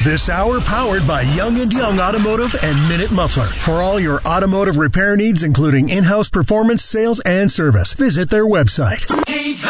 This hour powered by Young & Young Automotive and Minute Muffler. For all your automotive repair needs, including in-house performance, sales, and service, visit their website.